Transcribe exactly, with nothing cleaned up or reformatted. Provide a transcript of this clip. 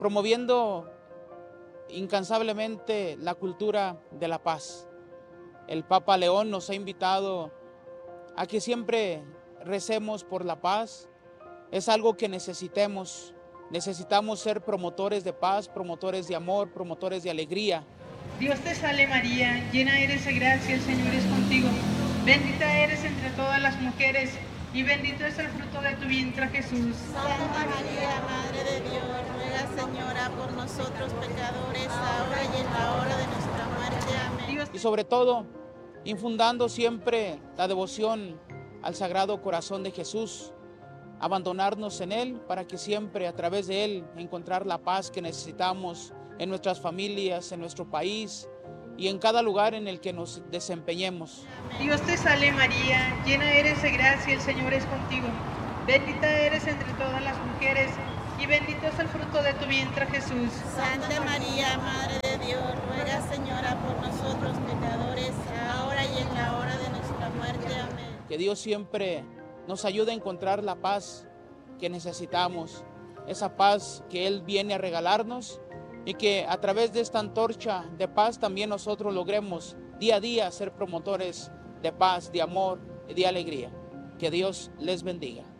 promoviendo incansablemente la cultura de la paz. El Papa León nos ha invitado a que siempre recemos por la paz. Es algo que necesitemos. Necesitamos ser promotores de paz, promotores de amor, promotores de alegría. Dios te salve María, llena eres de gracia, el Señor es contigo. Bendita eres entre todas las mujeres y bendito es el fruto de tu vientre, Jesús. Santa María, Madre de Dios, ruega, Señora, por nosotros pecadores, ahora y en la hora de nuestra muerte. Amén. Dios Y sobre todo, infundando siempre la devoción al Sagrado Corazón de Jesús, abandonarnos en Él para que siempre a través de Él encontrar la paz que necesitamos en nuestras familias, en nuestro país y en cada lugar en el que nos desempeñemos. Dios te salve María, llena eres de gracia, el Señor es contigo. Bendita eres entre todas las mujeres y bendito es el fruto de tu vientre, Jesús. Santa María, Madre de Dios, ruega, Señora, por nosotros pecadores, ahora y en la hora de nuestra muerte. Amén. Que Dios siempre nos ayude a encontrar la paz que necesitamos, esa paz que Él viene a regalarnos, y que a través de esta antorcha de paz también nosotros logremos día a día ser promotores de paz, de amor y de alegría. Que Dios les bendiga.